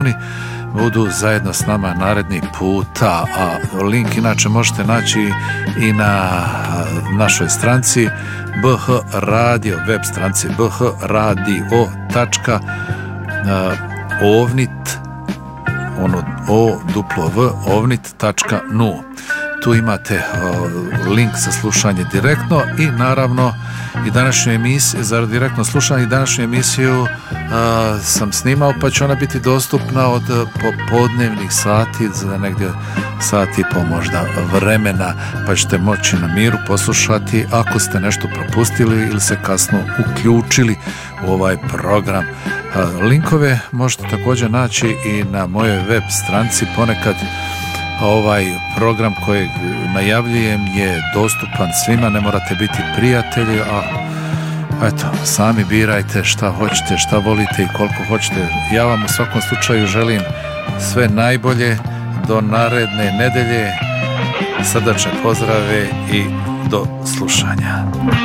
budu zajedno s nama naredni puta, a link inače možete naći i na našoj stranci BH Radio, web stranci bhradio.ovnit ovnit.nu. Tu imate link za slušanje direktno i naravno i današnju emisiju, za direktno slušanje i današnju emisiju sam snimao, pa će ona biti dostupna od popodnevnih sati za negdje sat i po možda vremena, pa ćete moći na miru poslušati ako ste nešto propustili ili se kasno uključili u ovaj program. Linkove možete također naći i na mojoj web stranci. Ponekad ovaj program kojeg najavljujem je dostupan svima, ne morate biti prijatelji, a eto, sami birajte šta hoćete, šta volite i koliko hoćete. Ja vam u svakom slučaju želim sve najbolje do naredne nedelje, srdačne pozdrave i do slušanja.